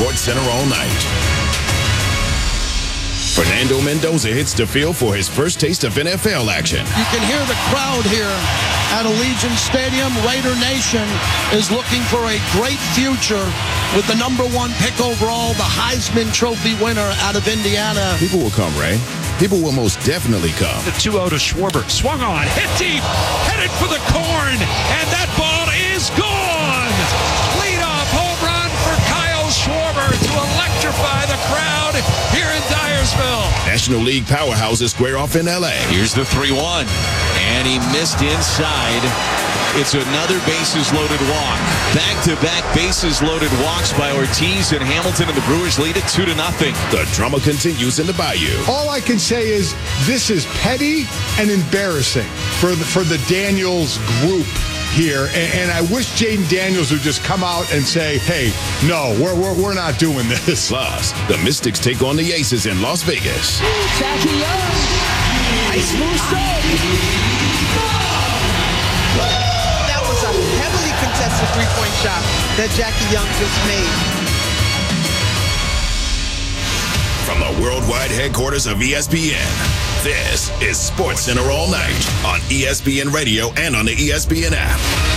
SportsCenter all night. Fernando Mendoza hits the field for his first taste of NFL action. You can hear the crowd here at Allegiant Stadium. Raider Nation is looking for a great future with the #1 pick overall, the Heisman Trophy winner out of Indiana. People will come, Ray. People will most definitely come. The 2-0 to Schwarber. Swung on, hit deep, headed for the corn, and that ball is gone. Lead-off home run for Kyle Schwarber to electrify the crowd here in Dyersville. National League powerhouses square off in L.A. Here's the 3-1, and he missed inside. It's another bases-loaded walk. Back-to-back bases-loaded walks by Ortiz and Hamilton, and the Brewers lead it 2-0. The drama continues in the Bayou. All I can say is this is petty and embarrassing for the Daniels group here, and I wish Jaden Daniels would just come out and say, hey, no, we're not doing this. Plus, the Mystics take on the Aces in Las Vegas. Jackie Young. Nice move, That was a heavily contested three-point shot that Jackie Young just made. From the worldwide headquarters of ESPN, this is SportsCenter all night on ESPN Radio and on the ESPN app.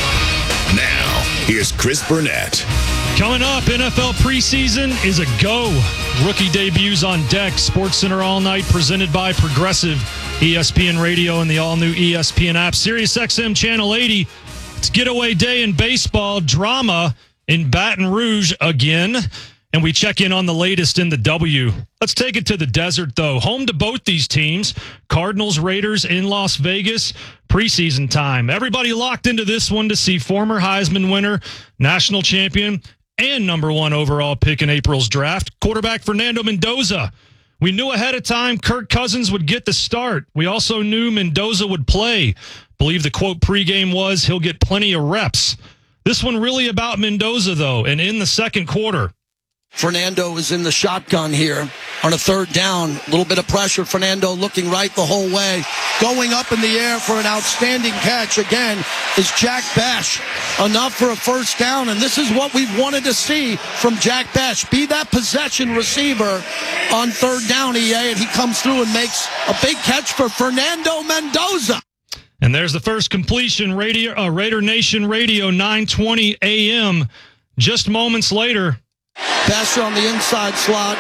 Now, here's Chris Burnett. Coming up, NFL preseason is a go. Rookie debuts on deck. SportsCenter all night presented by Progressive, ESPN Radio, and the all-new ESPN app. SiriusXM Channel 80. It's getaway day in baseball. Drama in Baton Rouge again. And we check in on the latest in the W. Let's take it to the desert, though. Home to both these teams, Cardinals, Raiders in Las Vegas, preseason time. Everybody locked into this one to see former Heisman winner, national champion, and #1 overall pick in April's draft, quarterback Fernando Mendoza. We knew ahead of time Kirk Cousins would get the start. We also knew Mendoza would play. Believe the quote pregame was, he'll get plenty of reps. This one really about Mendoza, though, and in the second quarter. Fernando is in the shotgun here on a third down. A little bit of pressure. Fernando looking right the whole way. Going up in the air for an outstanding catch again is Jack Bech. Enough for a first down, and this is what we've wanted to see from Jack Bech. Be that possession receiver on third down, EA, and he comes through and makes a big catch for Fernando Mendoza. And there's the first completion, Raider Nation Radio, 9:20 a.m. Just moments later. Bech on the inside slot.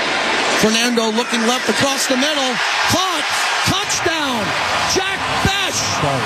Fernando looking left across the middle. Caught. Touchdown. Jack Bech.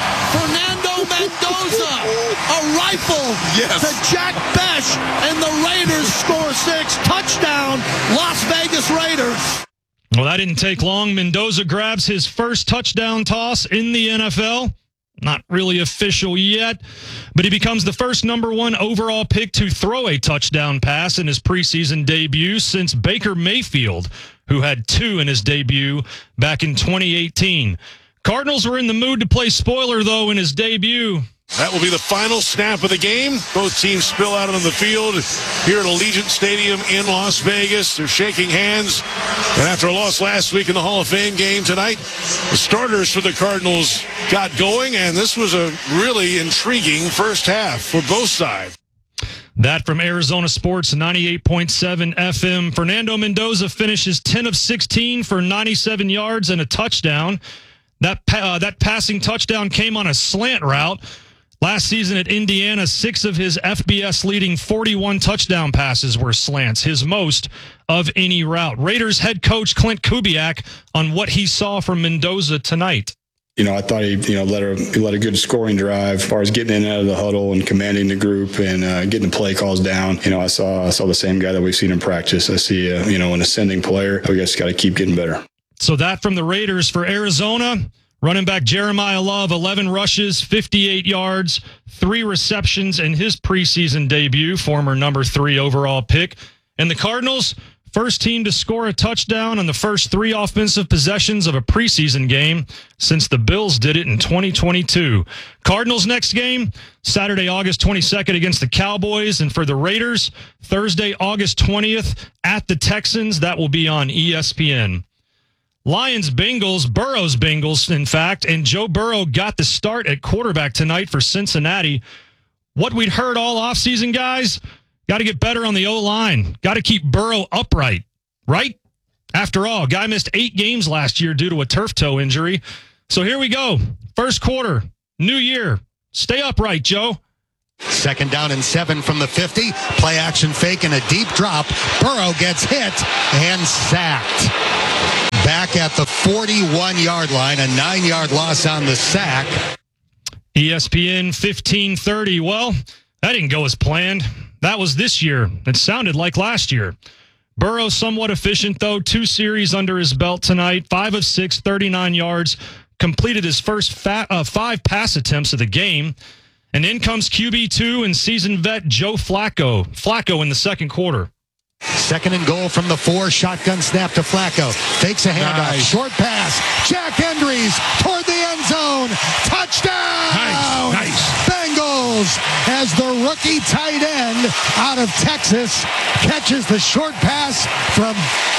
Fernando Mendoza. A rifle to Jack Bech. And the Raiders score 6. Touchdown. Las Vegas Raiders. Well, that didn't take long. Mendoza grabs his first touchdown toss in the NFL. Not really official yet, but he becomes the first #1 overall pick to throw a touchdown pass in his preseason debut since Baker Mayfield, who had 2 in his debut back in 2018. Cardinals were in the mood to play spoiler, though, in his debut. That will be the final snap of the game. Both teams spill out on the field here at Allegiant Stadium in Las Vegas. They're shaking hands. And after a loss last week in the Hall of Fame game tonight, the starters for the Cardinals got going, and this was a really intriguing first half for both sides. That from Arizona Sports, 98.7 FM. Fernando Mendoza finishes 10 of 16 for 97 yards and a touchdown. That passing touchdown came on a slant route. Last season at Indiana, 6 of his FBS leading 41 touchdown passes were slants, his most of any route. Raiders head coach Clint Kubiak on what he saw from Mendoza tonight. I thought he, led a good scoring drive as far as getting in and out of the huddle and commanding the group and getting the play calls down. I saw the same guy that we've seen in practice. I see, an ascending player. We just got to keep getting better. So that from the Raiders. For Arizona, running back Jeremiah Love, 11 rushes, 58 yards, 3 receptions in his preseason debut, former #3 overall pick. And the Cardinals, first team to score a touchdown on the first 3 offensive possessions of a preseason game since the Bills did it in 2022. Cardinals' next game, Saturday, August 22nd against the Cowboys. And for the Raiders, Thursday, August 20th at the Texans. That will be on ESPN. Lions-Bengals, Burrows-Bengals, in fact, and Joe Burrow got the start at quarterback tonight for Cincinnati. What we'd heard all offseason, guys, Got to get better on the O-line. Got to keep Burrow upright, right? After all, guy missed 8 games last year due to a turf toe injury. So here we go. First quarter, new year. Stay upright, Joe. 2nd down and 7 from the 50. Play action fake and a deep drop. Burrow gets hit and sacked. Back at the 41-yard line, a 9-yard loss on the sack. ESPN 1530. Well, that didn't go as planned. That was this year. It sounded like last year. Burrow somewhat efficient, though. 2 series under his belt tonight. 5 of 6, 39 yards. Completed his first 5 pass attempts of the game. And in comes QB2 and seasoned vet Joe Flacco. Flacco in the second quarter. 2nd and goal from the 4. Shotgun snap to Flacco. Fakes a handoff. Nice. Short pass. Jack Hendries toward the end zone. Touchdown! Nice. Bengals, as the rookie tight end out of Texas catches the short pass from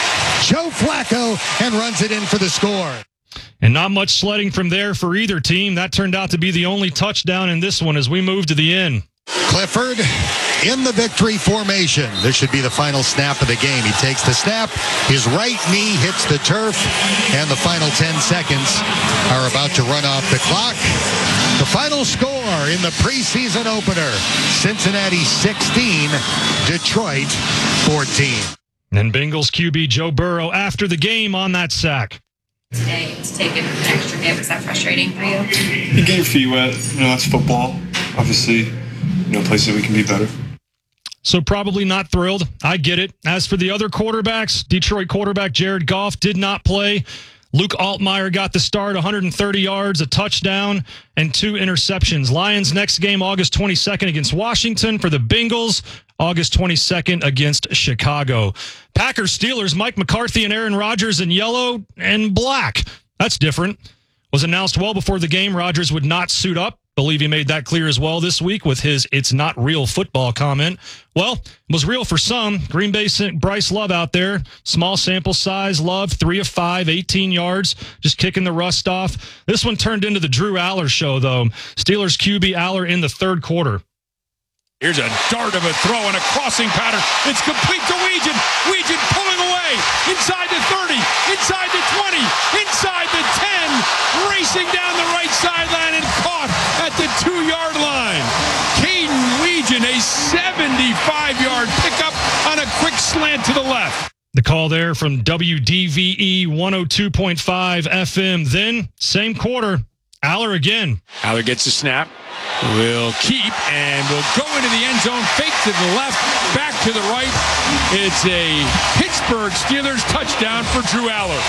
Joe Flacco and runs it in for the score. And not much sledding from there for either team. That turned out to be the only touchdown in this one as we move to the end. Clifford in the victory formation. This should be the final snap of the game. He takes the snap. His right knee hits the turf. And the final 10 seconds are about to run off the clock. The final score in the preseason opener. Cincinnati 16, Detroit 14. And Bengals QB Joe Burrow after the game on that sack. Today to take an extra game, is that frustrating for you? The game feet wet, that's football. Obviously, places we can be better. So probably not thrilled. I get it. As for the other quarterbacks, Detroit quarterback Jared Goff did not play. Luke Altmaier got the start, 130 yards, a touchdown, and 2 interceptions. Lions next game August 22nd against Washington. For the Bengals, August 22nd against Chicago. Packers Steelers, Mike McCarthy and Aaron Rodgers in yellow and black. That's different. Was announced well before the game Rodgers would not suit up. Believe he made that clear as well this week with his "it's not real football" comment. Well, it was real for some. Green Bay sent Bryce Love out there. Small sample size. Love, 3 of 5, 18 yards, just kicking the rust off. This one turned into the Drew Aller show, though. Steelers QB Aller in the third quarter. Here's a dart of a throw and a crossing pattern. It's complete to Weegan. Weegan pulling away. Inside the 30. Inside the 20. Inside the 10. Racing down the right sideline and caught at the 2-yard line. Caden Weegan, a 75-yard pickup on a quick slant to the left. The call there from WDVE 102.5 FM. Then, same quarter, Aller again. Aller gets the snap. Will keep and will go into the end zone. Fake to the left, back to the right. It's a Pittsburgh Steelers touchdown for Drew Aller.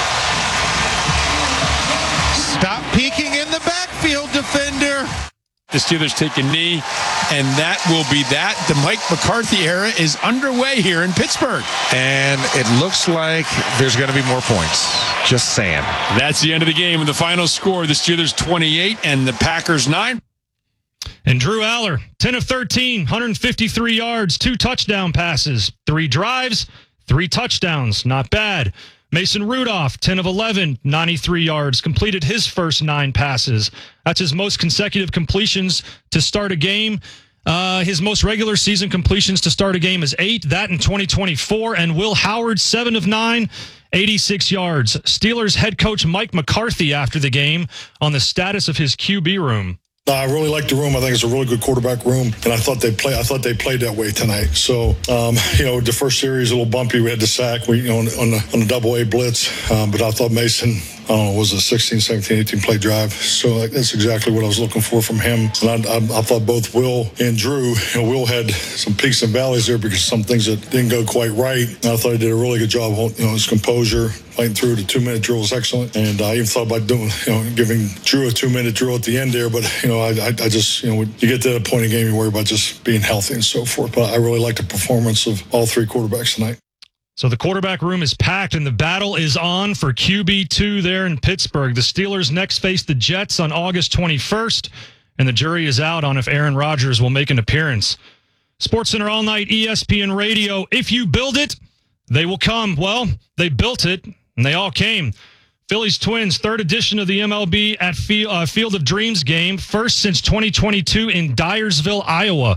Stop peeking in the backfield, defender. The Steelers take a knee, and that will be that. The Mike McCarthy era is underway here in Pittsburgh. And it looks like there's going to be more points. Just saying. That's the end of the game. And the final score, the Steelers 28 and the Packers 9. And Drew Aller, 10 of 13, 153 yards, 2 touchdown passes, 3 drives, 3 touchdowns. Not bad. Mason Rudolph, 10 of 11, 93 yards, completed his first 9 passes. That's his most consecutive completions to start a game. His most regular season completions to start a game is 8, that in 2024. And Will Howard, 7 of 9, 86 yards. Steelers head coach Mike McCarthy after the game on the status of his QB room. I really like the room. I think it's a really good quarterback room, and I thought they played that way tonight. So, the first series a little bumpy. We had the sack, on the double-A blitz, but I thought Mason, was a 16, 17, 18 play drive. So that's exactly what I was looking for from him. And I thought both Will and Drew, Will had some peaks and valleys there because some things that didn't go quite right. And I thought he did a really good job, his composure. Fighting through the 2-minute drill was excellent, and I even thought about doing, giving Drew a 2-minute drill at the end there. But I just, when you get to that point in the game, you worry about just being healthy and so forth. But I really liked the performance of all 3 quarterbacks tonight. So the quarterback room is packed, and the battle is on for QB2 there in Pittsburgh. The Steelers next face the Jets on August 21st, and the jury is out on if Aaron Rodgers will make an appearance. SportsCenter All Night, ESPN Radio. If you build it, they will come. Well, they built it. And they all came. Phillies Twins, 3rd edition of the MLB at Field of Dreams game. First since 2022 in Dyersville, Iowa.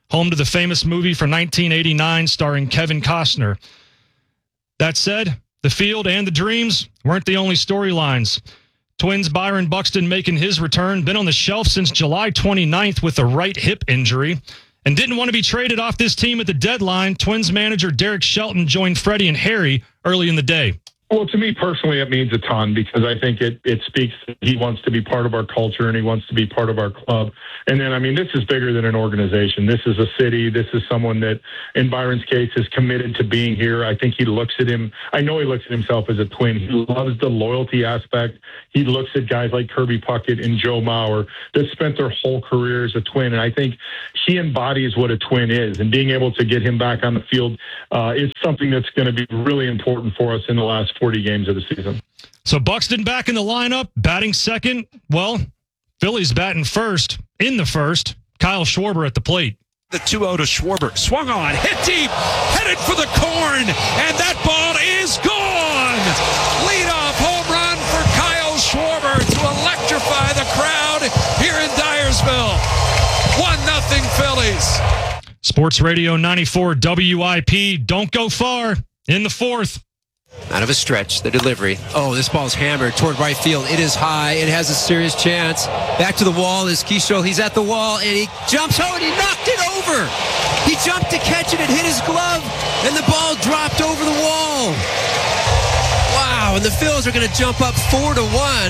home to the famous movie from 1989 starring Kevin Costner. That said, the field and the dreams weren't the only storylines. Twins Byron Buxton making his return, been on the shelf since July 29th with a right hip injury, and didn't want to be traded off this team at the deadline. Twins manager Derek Shelton joined Freddie and Harry early in the day. Well, to me personally, it means a ton because I think it speaks that he wants to be part of our culture and he wants to be part of our club. And then, I mean, this is bigger than an organization. This is a city. This is someone that, in Byron's case, is committed to being here. I think he looks at him. I know he looks at himself as a Twin. He loves the loyalty aspect. He looks at guys like Kirby Puckett and Joe Mauer that spent their whole career as a Twin. And I think he embodies what a Twin is. And being able to get him back on the field is something that's going to be really important for us in the last 40 games of the season. So Buxton back in the lineup, batting second. Well, Phillies batting first in the first. Kyle Schwarber at the plate. The 2-0 to Schwarber. Swung on, hit deep, headed for the corn, and that ball is gone. Leadoff home run for Kyle Schwarber to electrify the crowd here in Dyersville. 1-0 Phillies. Sports Radio 94 WIP. Don't go far in the fourth. Out of a stretch, the delivery. Oh, this ball's hammered toward right field. It is high. It has a serious chance. Back to the wall is Keisho. He's at the wall, and he jumps. Oh, and he knocked it over. He jumped to catch it. It hit his glove, and the ball dropped over the wall. Wow, and the Phils are going to jump up 4-1.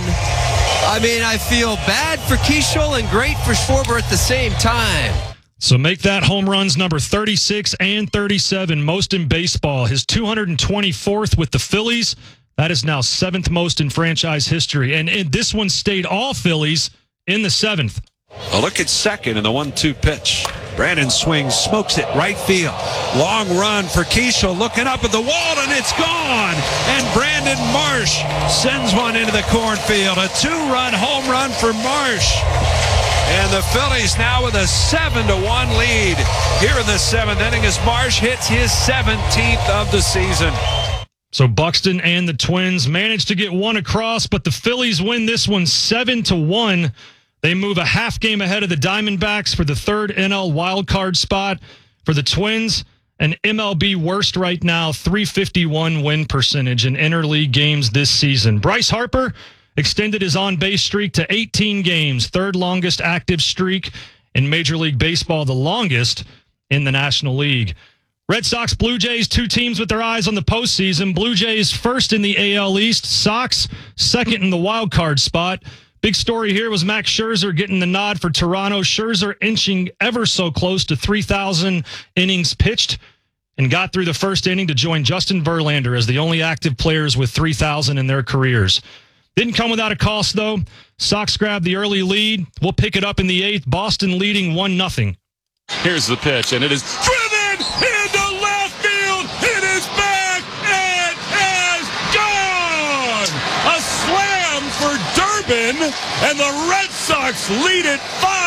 I mean, I feel bad for Keisho and great for Schwarber at the same time. So make that home runs number 36 and 37, most in baseball. His 224th with the Phillies. That is now 7th most in franchise history. And this one stayed all Phillies in the 7th. A look at second in the 1-2 pitch. Brandon swings, smokes it right field. Long run for Keisho, looking up at the wall, and it's gone. And Brandon Marsh sends one into the cornfield. A 2-run home run for Marsh. And the Phillies now with a 7-1 lead here in the 7th inning as Marsh hits his 17th of the season. So Buxton and the Twins managed to get one across, but the Phillies win this one 7-1. They move a half game ahead of the Diamondbacks for the third NL wildcard spot. For the Twins, an MLB worst right now, .351 win percentage in interleague games this season. Bryce Harper extended his on-base streak to 18 games, third longest active streak in Major League Baseball, the longest in the National League. Red Sox, Blue Jays, two teams with their eyes on the postseason. Blue Jays first in the AL East, Sox second in the wild card spot. Big story here was Max Scherzer getting the nod for Toronto. Scherzer inching ever so close to 3,000 innings pitched and got through the first inning to join Justin Verlander as the only active players with 3,000 in their careers. Didn't come without a cost, though. Sox grabbed the early lead. We'll pick it up in the 8th. Boston leading 1-0. Here's the pitch, and it is driven into left field. It is back. It is gone. A slam for Durbin, and the Red Sox lead it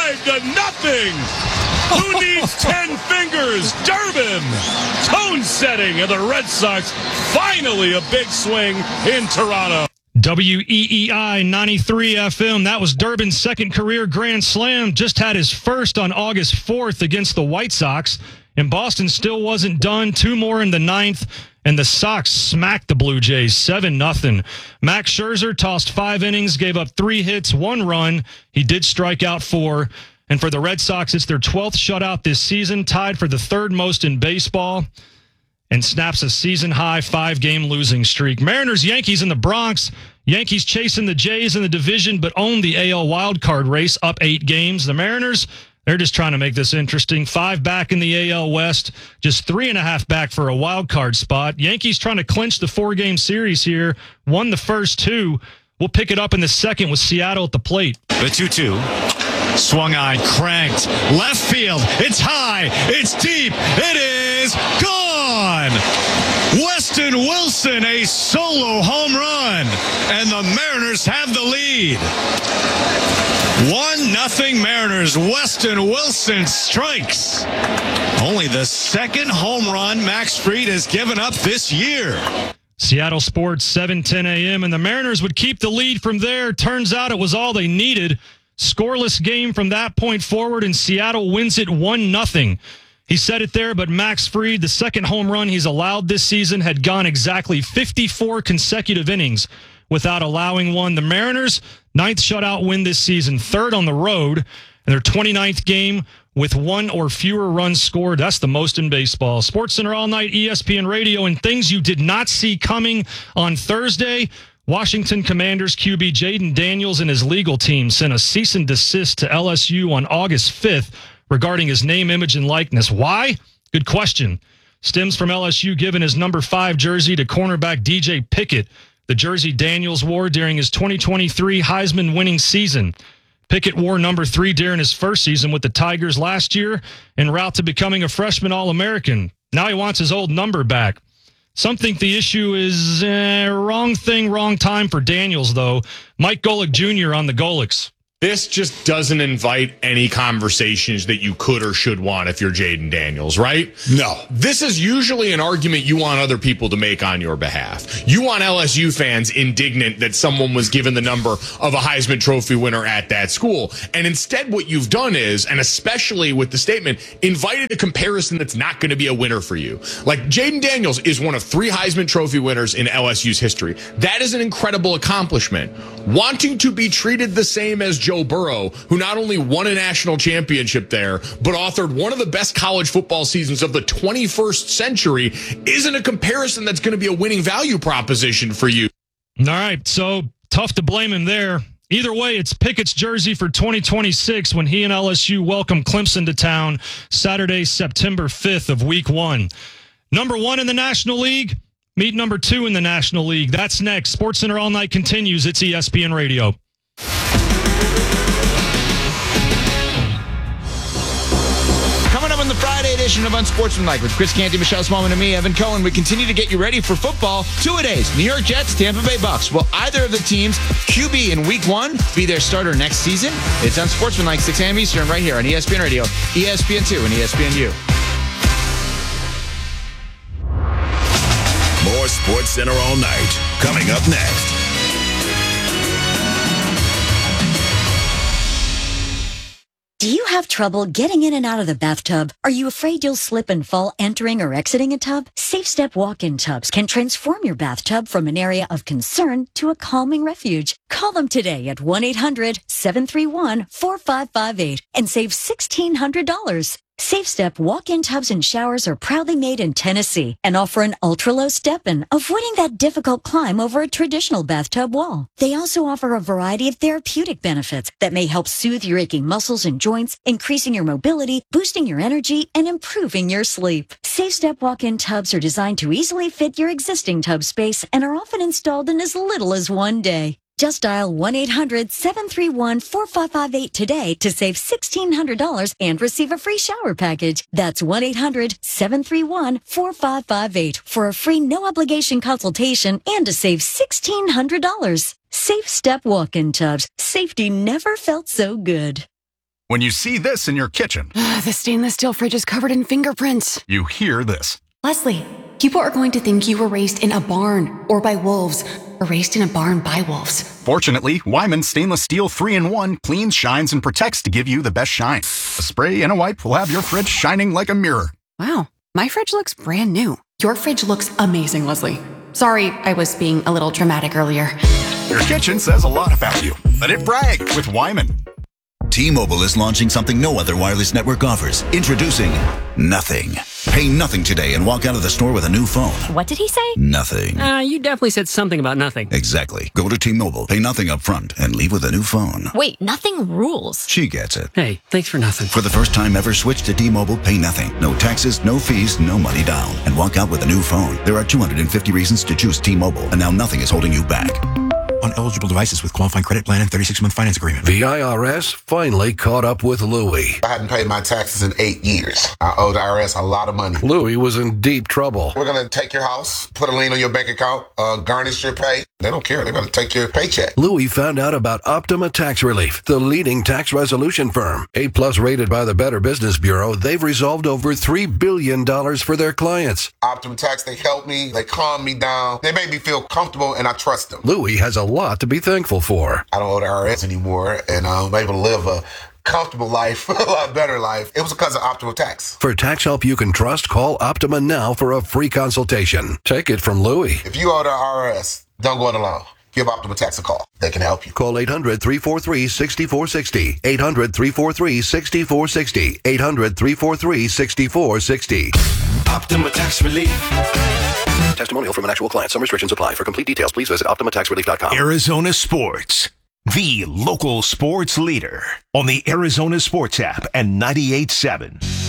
5-0. Who needs 10 fingers? Durbin. Tone setting, and the Red Sox finally a big swing in Toronto. WEEI 93 FM. That was Durbin's second career grand slam. Just had his first on August 4th against the White Sox. And Boston still wasn't done. Two more in the 9th. And the Sox smacked the Blue Jays 7-0. Max Scherzer tossed 5 innings, gave up 3 hits, 1 run. He did strike out 4. And for the Red Sox, it's their 12th shutout this season, tied for the 3rd most in baseball, and snaps a season-high 5-game losing streak. Mariners, Yankees in the Bronx. Yankees chasing the Jays in the division, but own the AL wildcard race, up 8 games. The Mariners, they're just trying to make this interesting. 5 back in the AL West, just 3.5 back for a wildcard spot. Yankees trying to clinch the 4-game series here. Won the first 2. We'll pick it up in the second with Seattle at the plate. The 2-2. Swung on, cranked. Left field. It's high. It's deep. It is gone. Weston Wilson, a solo home run. And the Mariners have the lead. 1-0 Mariners. Weston Wilson strikes. Only the second home run Max Fried has given up this year. Seattle Sports, 7:10 a.m. And the Mariners would keep the lead from there. Turns out it was all they needed. Scoreless game from that point forward, and Seattle wins it 1-0. He said it there, but Max Fried, the second home run he's allowed this season, had gone exactly 54 consecutive innings without allowing one. The Mariners, 9th shutout win this season, 3rd on the road, and their 29th game with 1 or fewer runs scored. That's the most in baseball. SportsCenter All Night, ESPN Radio, and things you did not see coming on Thursday. Washington Commanders QB Jaden Daniels and his legal team sent a cease and desist to LSU on August 5th regarding his name, image, and likeness. Why? Good question. Stems from LSU giving his number 5 jersey to cornerback DJ Pickett, the jersey Daniels wore during his 2023 Heisman winning season. Pickett wore number 3 during his first season with the Tigers last year en route to becoming a freshman All-American. Now he wants his old number back. Some think the issue is wrong thing, wrong time for Daniels, though. Mike Golick Jr. on the Golics. This just doesn't invite any conversations that you could or should want if you're Jaden Daniels, right? No. This is usually an argument you want other people to make on your behalf. You want LSU fans indignant that someone was given the number of a Heisman Trophy winner at that school. And instead what you've done is, and especially with the statement, invited a comparison that's not going to be a winner for you. Like, Jaden Daniels is one of 3 Heisman Trophy winners in LSU's history. That is an incredible accomplishment. Wanting to be treated the same as Joe Burrow, who not only won a national championship there, but authored one of the best college football seasons of the 21st century, isn't a comparison that's going to be a winning value proposition for you. All right, so tough to blame him there. Either way, it's Pickett's jersey for 2026 when he and LSU welcome Clemson to town Saturday, September 5th of Week 1. Number 1 in the National League, meet number 2 in the National League. That's next. SportsCenter All Night continues. It's ESPN Radio. Coming up on the Friday edition of Unsportsmanlike with Chris Canty, Michelle Smallman, and me, Evan Cohen, we continue to get you ready for football. 2-a-days, New York Jets, Tampa Bay Bucks. Will either of the teams' QB in Week 1 be their starter next season? It's Unsportsmanlike, 6 a.m. Eastern, right here on ESPN Radio, ESPN2, and ESPNU. More SportsCenter All Night coming up next. Do you have trouble getting in and out of the bathtub? Are you afraid you'll slip and fall entering or exiting a tub? SafeStep walk-in tubs can transform your bathtub from an area of concern to a calming refuge. Call them today at 1-800-731-4558 and save $1,600. SafeStep walk-in tubs and showers are proudly made in Tennessee and offer an ultra-low step-in, avoiding that difficult climb over a traditional bathtub wall. They also offer a variety of therapeutic benefits that may help soothe your aching muscles and joints, increasing your mobility, boosting your energy, and improving your sleep. SafeStep walk-in tubs are designed to easily fit your existing tub space and are often installed in as little as 1 day. Just dial 1-800-731-4558 today to save $1,600 and receive a free shower package. That's 1-800-731-4558 for a free no-obligation consultation and to save $1,600. SafeStep walk-in tubs. Safety never felt so good. When you see this in your kitchen, the stainless steel fridge is covered in fingerprints. You hear this. Leslie, people are going to think you were raised in a barn or by wolves or raised in a barn by wolves. Fortunately, Wyman Stainless Steel 3-in-1 cleans, shines, and protects to give you the best shine. A spray and a wipe will have your fridge shining like a mirror. Wow, my fridge looks brand new. Your fridge looks amazing, Leslie. Sorry, I was being a little dramatic earlier. Your kitchen says a lot about you. Let it brag with Wyman. T-Mobile is launching something no other wireless network offers. Introducing Nothing. Pay nothing today and walk out of the store with a new phone. What did he say? Nothing. You definitely said something about nothing. Exactly. Go to T-Mobile, pay nothing up front, and leave with a new phone. Wait, nothing rules. She gets it. Hey, thanks for nothing. For the first time ever, switch to T-Mobile, pay nothing. No taxes, no fees, no money down. And walk out with a new phone. There are 250 reasons to choose T-Mobile, and now nothing is holding you back. On eligible devices with qualifying credit plan and 36-month finance agreement. The IRS finally caught up with Louie. I hadn't paid my taxes in 8 years. I owed the IRS a lot of money. Louie was in deep trouble. We're going to take your house, put a lien on your bank account, garnish your pay. They don't care. They're going to take your paycheck. Louie found out about Optima Tax Relief, the leading tax resolution firm. A+ rated by the Better Business Bureau, they've resolved over $3 billion for their clients. Optima Tax, they helped me. They calmed me down. They made me feel comfortable, and I trust them. Louie has a lot to be thankful for. I don't owe the IRS anymore, and I'm able to live a comfortable life, a lot better life. It was because of Optima Tax. For tax help you can trust, call Optima now for a free consultation. Take it from Louie. If you owe the IRS, don't go it alone. Give Optima Tax a call. They can help you. Call 800-343-6460. 800-343-6460. 800-343-6460. Optima Tax Relief. Testimonial from an actual client. Some restrictions apply. For complete details, please visit OptimaTaxRelief.com. Arizona Sports, the local sports leader on the Arizona Sports app and 98.7.